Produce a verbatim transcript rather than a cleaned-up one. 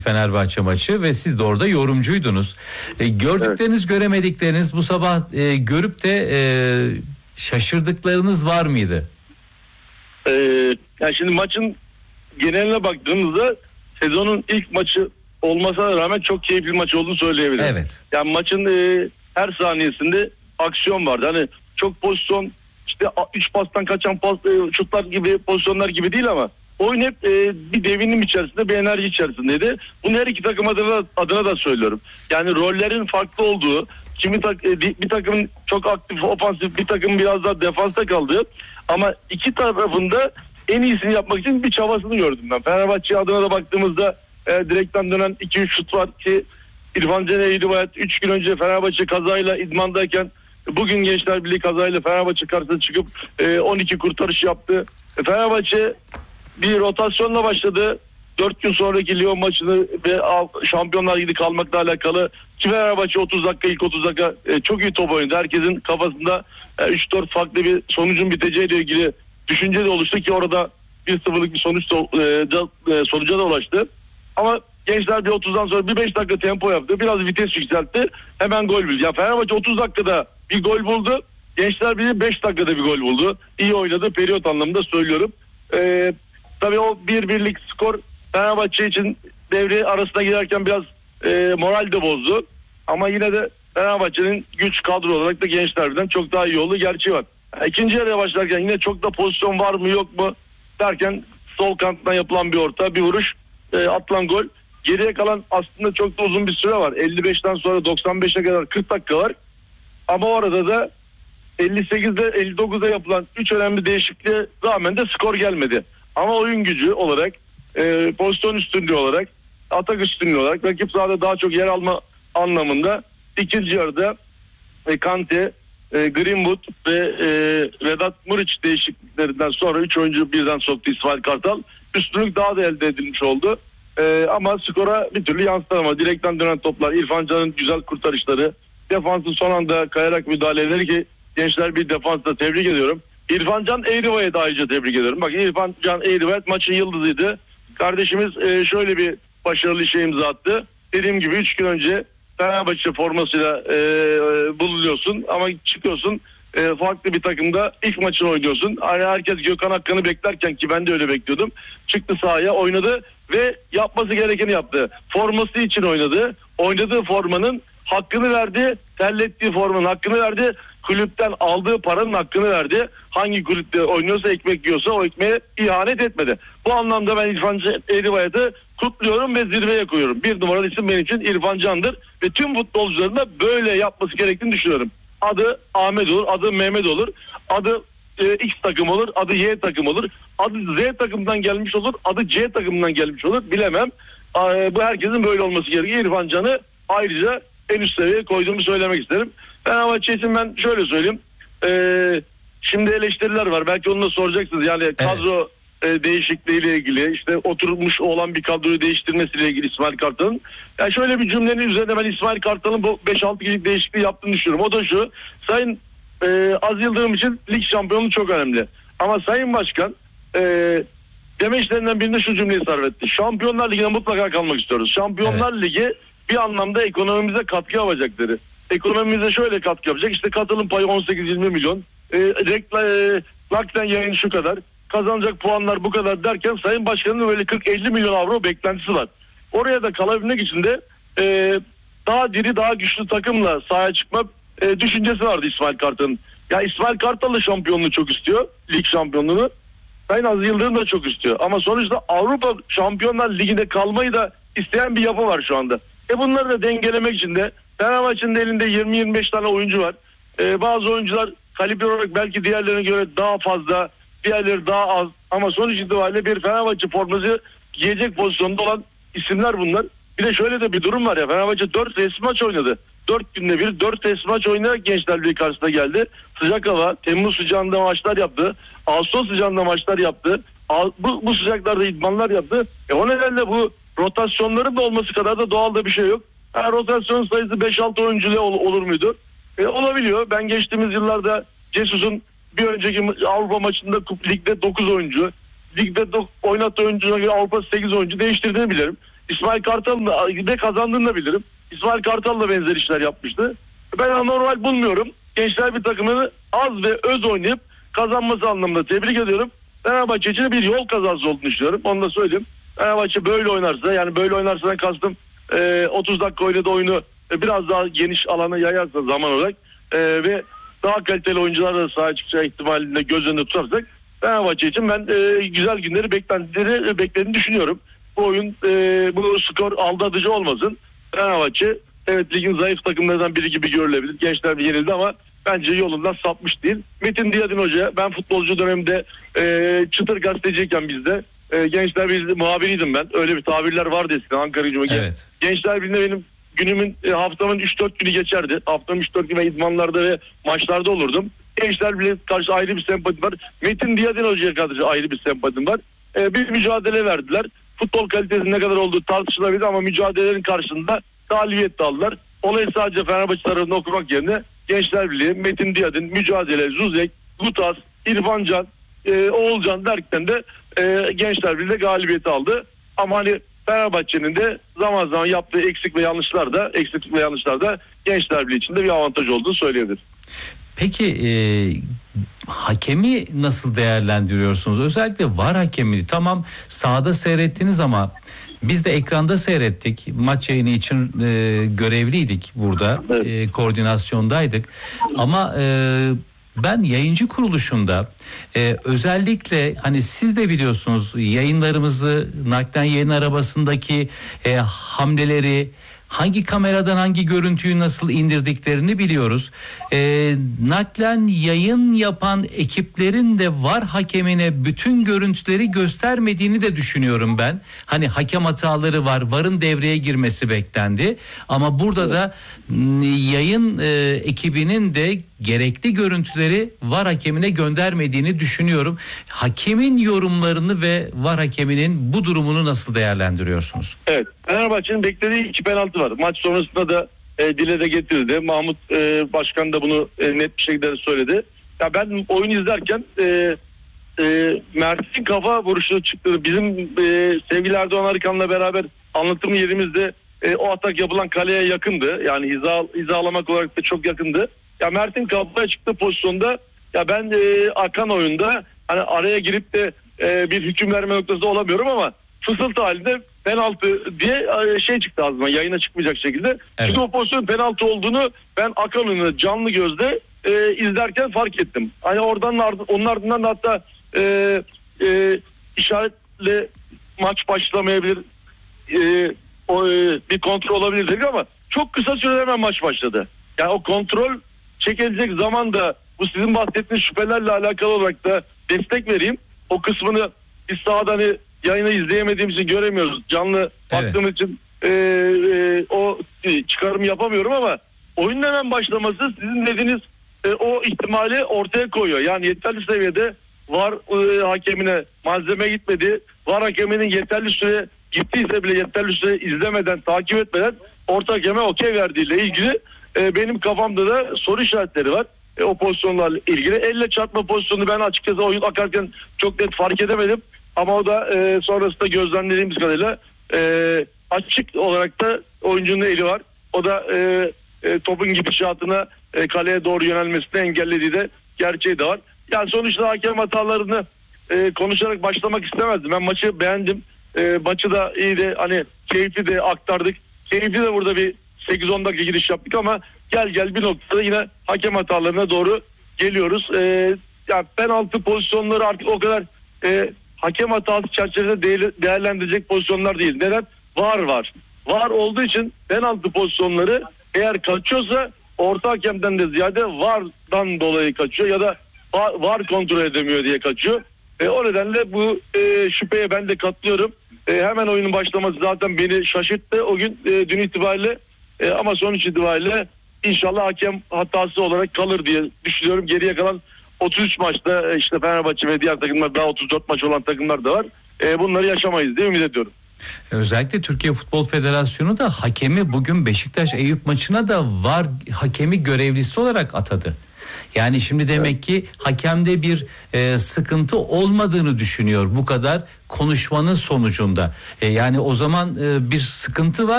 Fenerbahçe maçı ve siz de orada yorumcuydunuz. E, gördükleriniz, evet. göremedikleriniz bu sabah e, görüp de e, şaşırdıklarınız var mıydı? Ee, yani şimdi maçın geneline baktığımızda sezonun ilk maçı olmasına rağmen çok keyifli maç olduğunu söyleyebilirim. Evet. Yani maçın e, her saniyesinde aksiyon vardı. Hani çok pozisyon, işte üç pastan kaçan pas, e, şutlar gibi pozisyonlar gibi değil ama oyun hep e, bir devinim içerisinde, bir enerji içerisindeydi. Bunu her iki takım adına, adına da söylüyorum. Yani rollerin farklı olduğu, kimi tak, e, bir takımın çok aktif, ofansif, bir takım biraz daha defansta kaldığı ama iki tarafında en iyisini yapmak için bir çabasını gördüm ben. Fenerbahçe adına da baktığımızda e, direkten dönen iki üç şut var ki İrfan Can Eğribayat üç gün önce Fenerbahçe kazayla idmandayken bugün Gençler Birliği kazayla Fenerbahçe karşısına çıkıp e, on iki kurtarış yaptı. E, Fenerbahçe bir rotasyonla başladı. dört gün sonraki Lyon maçını ve Şampiyonlar Ligi kalmakla alakalı ki Fenerbahçe otuz dakika ilk otuz dakika e, çok iyi top oynadı. Herkesin kafasında e, üç dört farklı bir sonucun biteceğiyle ilgili düşünce de oluştu ki orada bir sıfırlık bir sonuç da, e, da, e, sonuca da ulaştı. Ama Gençler bir otuzdan sonra bir beş dakika tempo yaptı. Biraz vites yükseltti. Hemen gol buldu. Ya Fenerbahçe otuz dakikada bir gol buldu. Gençler bir beş dakikada bir gol buldu. İyi oynadı. Periyot anlamında söylüyorum. Eee Tabii o bir birlik skor Fenerbahçe için devre arasına giderken biraz e, moral de bozdu. Ama yine de Fenerbahçe'nin güç kadro olarak da Gençler'den çok daha iyi olduğu gerçeği var. İkinci yarıya başlarken yine çok da pozisyon var mı yok mu derken sol kanattan yapılan bir orta, bir vuruş, e, atılan gol. Geriye kalan aslında çok da uzun bir süre var. elli beşten sonra doksan beşe kadar kırk dakika var. Ama orada da elli sekizde elli dokuzda yapılan üç önemli değişikliğe rağmen de skor gelmedi. Ama oyun gücü olarak, e, pozisyon üstünlüğü olarak, atak üstünlüğü olarak, rakip sahada daha çok yer alma anlamında ikinci yarıda e, Kante, e, Greenwood ve e, Vedat Muriç değişikliklerinden sonra üç oyuncu birden soktu İsmail Kartal. Üstünlük daha da elde edilmiş oldu. E, ama skora bir türlü yansıtamadı. Direkten dönen toplar, İrfan Can'ın güzel kurtarışları, defansın son anda kayarak müdahaleleri ki Gençler bir defansta tebrik ediyorum. İrfan Can Eğribayat'ı ayrıca tebrik ediyorum. Bak İrfan Can Eğribayat maçın yıldızıydı. Kardeşimiz e, şöyle bir başarılı şey imza attı. Dediğim gibi üç gün önce Fenerbahçe formasıyla e, bulunuyorsun ama çıkıyorsun e, farklı bir takımda ilk maçını oynuyorsun. Yani herkes Gökhan Akkan'ı beklerken ki ben de öyle bekliyordum. Çıktı sahaya oynadı ve yapması gerekeni yaptı. Forması için oynadı. Oynadığı formanın hakkını verdi. Terlettiği formanın hakkını verdi. Kulüpten aldığı paranın hakkını verdi. Hangi kulüpte oynuyorsa, ekmek yiyorsa o ekmeğe ihanet etmedi. Bu anlamda ben İrfan Eğribayat'ı kutluyorum ve zirveye koyuyorum. Bir numaralı isim benim için İrfan Can'dır ve tüm futbolcuların da böyle yapması gerektiğini düşünüyorum. Adı Ahmet olur, adı Mehmet olur, adı e, X takım olur, adı Y takım olur, adı Z takımdan gelmiş olur, adı C takımdan gelmiş olur, bilemem. E, bu herkesin böyle olması gerekiyor. İrfan Can'ı ayrıca en üst seviyeye koyduğumu söylemek isterim. Fenerbahçe için ben şöyle söyleyeyim. Ee, şimdi eleştiriler var. Belki onu da soracaksınız. Yani evet. kadro e, değişikliğiyle ilgili, işte oturmuş olan bir kadroyu değiştirmesiyle ilgili İsmail Kartal'ın. Yani şöyle bir cümlenin üzerine ben İsmail Kartal'ın bu beş altı kişilik değişikliği yaptığını düşünüyorum. O da şu. Sayın e, Az Yıldırım için lig şampiyonluğu çok önemli. Ama Sayın Başkan e, demeçlerinden birinde şu cümleyi sarf etti. Şampiyonlar Ligi'ne mutlaka kalmak istiyoruz. Şampiyonlar evet. Ligi bir anlamda ekonomimize katkı yapacakları. Ekonomimize şöyle katkı yapacak. İşte katılım payı on sekiz yirmi milyon. E, rekla, e, Lakten yayın şu kadar. Kazanacak puanlar bu kadar derken Sayın Başkan'ın böyle kırk elli milyon avro beklentisi var. Oraya da kalabilmek için de e, daha diri, daha güçlü takımla sahaya çıkma e, düşüncesi vardı İsmail Kartal'ın. Ya İsmail Kartal da şampiyonluğu çok istiyor. Lig şampiyonluğunu. Sayın Aziz Yıldırım da çok istiyor. Ama sonuçta Avrupa Şampiyonlar Ligi'nde kalmayı da isteyen bir yapı var şu anda. E bunları da dengelemek için de Fenerbahçe'nin elinde yirmi yirmi beş tane oyuncu var. Ee, bazı oyuncular kalibre olarak belki diğerlerine göre daha fazla, diğerleri daha az. Ama sonuç itibariyle bir Fenerbahçe forması giyecek pozisyonda olan isimler bunlar. Bir de şöyle de bir durum var ya. Fenerbahçe dört resmi maç oynadı. dört günde bir dört resmi maç oynayarak Gençler Birliği karşısına geldi. Sıcak hava, Temmuz sıcağında maçlar yaptı. Ağustos sıcağında maçlar yaptı. Bu, bu sıcaklarda idmanlar yaptı. E o nedenle bu rotasyonların da olması kadar da doğal da bir şey yok. Yani rotasyon sayısı beş altı oyuncuyla ol, olur muydu? E, olabiliyor. Ben geçtiğimiz yıllarda Jesus'un bir önceki Avrupa maçında ligde dokuz oyuncu, ligde do- oynattığı oyuncuya göre Avrupa sekiz oyuncu değiştirdiğini bilirim. İsmail Kartal'ın ne kazandığını da bilirim. İsmail Kartal da benzer işler yapmıştı. Ben anormal bulmuyorum. Gençler bir takımını az ve öz oynayıp kazanması anlamında tebrik ediyorum. Fenerbahçe için bir yol kazası olduğunu düşünüyorum. Onu da söyleyeyim. Fenerbahçe böyle oynarsa, yani böyle oynarsa kastım e, otuz dakika oynadı oyunu e, biraz daha geniş alana yayarsa zaman olarak e, ve daha kaliteli oyuncularla sahaya çıkacağı ihtimalinde göz önünde tutarsak Fenerbahçe için ben e, güzel günleri beklentileri e, beklediğini düşünüyorum. Bu oyun e, bu skor aldatıcı olmasın. Fenerbahçe evet ligin zayıf takımlarından biri gibi görülebilir. Gençler bir yenildi ama bence yolundan sapmış değil. Metin Diyadin Hoca, ben futbolcu döneminde e, çıtır gazeteciyken bizde e, Gençler Birliği muhabiriydim ben. Öyle bir tabirler vardı eskiden Ankara Gücü'ne. Evet. Gençler Birliği'nde benim günümün e, haftamın üç dört günü geçerdi. Haftanın üç dört günü idmanlarda ve maçlarda olurdum. Gençler Birliği karşı ayrı bir sempatim var. Metin Diyadin Hoca'ya karşı ayrı bir sempatim var. E, bir mücadele verdiler. Futbol kalitesinin ne kadar olduğu tartışılabilir ama mücadelelerin karşısında galibiyet de aldılar. Olayı sadece Fenerbahçe tarafında okumak yerine Gençler Birliği, Metin Diyadin, mücadele, Zuzek, Gutas, İrfan Can, e, Oğulcan derken de e, Gençler Birliği galibiyeti aldı. Ama hani Fenerbahçe'nin de zaman zaman yaptığı eksik ve yanlışlar da eksiklik ve yanlışlar da Gençler Birliği için de bir avantaj olduğunu söyleyebilir. Peki e, hakemi nasıl değerlendiriyorsunuz? Özellikle VAR hakemini tamam sahada seyrettiniz ama biz de ekranda seyrettik. Maç yayını için e, görevliydik burada. Evet. E, koordinasyondaydık. Ama e, ben yayıncı kuruluşunda e, özellikle hani siz de biliyorsunuz yayınlarımızı naklen yayın arabasındaki e, hamleleri, hangi kameradan hangi görüntüyü nasıl indirdiklerini biliyoruz. Ee, naklen yayın yapan ekiplerin de VAR hakemine bütün görüntüleri göstermediğini de düşünüyorum ben. Hani hakem hataları var, VAR'ın devreye girmesi beklendi. Ama burada da yayın e, ekibinin de gerekli görüntüleri VAR hakemine göndermediğini düşünüyorum. Hakemin yorumlarını ve VAR hakeminin bu durumunu nasıl değerlendiriyorsunuz? Evet, Fenerbahçe'nin beklediği iki penaltı var. Maç sonrasında da e, dile de getirdi. Mahmut e, Başkan da bunu e, net bir şekilde söyledi. Ya ben oyun izlerken e, e, Mert'in kafa vuruşu çıktı. Bizim e, sevgili Erdoğan Arıkan'la beraber anlatım yerimizde e, o atak yapılan kaleye yakındı. Yani hiza, hizalamak olarak da çok yakındı. Ya Mert'in kafaya çıktığı pozisyonda ya ben e, akan oyunda hani araya girip de e, bir hüküm verme noktasında olamıyorum ama fısıltı halinde penaltı diye şey çıktı ağzıma, yayına çıkmayacak şekilde. Evet. Çünkü o pozisyonun penaltı olduğunu ben akan oyunu canlı gözle e, izlerken fark ettim. Hani oradan onun ardından da hatta e, e, işaretle maç başlamayabilir, e, o, e, bir kontrol olabilir dedik ama çok kısa sürede hemen maç başladı. Yani o kontrol çekilecek zaman da bu sizin bahsettiğiniz şüphelerle alakalı olarak da destek vereyim. O kısmını biz sahada hani yayını izleyemediğimiz için göremiyoruz. Canlı evet. baktığım için e, e, o çıkarım yapamıyorum ama oyunun hemen başlaması sizin dediğiniz e, o ihtimali ortaya koyuyor. Yani yeterli seviyede VAR e, hakemine malzeme gitmedi. VAR hakeminin yeterli süre gittiyse bile yeterli süre izlemeden, takip etmeden orta hakeme okey verdiğiyle ilgili e, benim kafamda da soru işaretleri var. E, o pozisyonlarla ilgili. Elle çarpma pozisyonu ben açıkçası oyun akarken çok net fark edemedim. Ama o da e, sonrasında gözlemlediğimiz kadarıyla e, açık olarak da oyuncunun eli var. O da e, e, topun gidişatına e, kaleye doğru yönelmesini engellediği de gerçeği de var. Yani sonuçta hakem hatalarını e, konuşarak başlamak istemezdim. Ben maçı beğendim. E, maçı da iyi de hani keyifli de aktardık. Keyifli de burada bir sekiz on dakika giriş yaptık ama gel gel bir noktada yine hakem hatalarına doğru geliyoruz. E, yani penaltı pozisyonları artık o kadar e, hakem hatası çerçevesinde değerlendirecek pozisyonlar değil. Neden? VAR var. VAR olduğu için penaltı pozisyonları eğer kaçıyorsa orta hakemden de ziyade VAR'dan dolayı kaçıyor ya da VAR kontrol edemiyor diye kaçıyor. E, o nedenle bu e, şüpheye ben de katılıyorum. E, hemen oyunun başlaması zaten beni şaşırttı o gün e, dün itibariyle e, ama sonuç itibariyle inşallah hakem hatası olarak kalır diye düşünüyorum. Geriye kalan otuz üç maçta işte Fenerbahçe ve diğer takımlar daha otuz dört maç olan takımlar da var. E, bunları yaşamayız diye ümit ediyorum. Özellikle Türkiye Futbol Federasyonu da hakemi bugün Beşiktaş Eyüp maçına da VAR hakemi görevlisi olarak atadı. Yani şimdi demek ki hakemde bir e, sıkıntı olmadığını düşünüyor bu kadar konuşmanın sonucunda. E, yani o zaman e, bir sıkıntı var.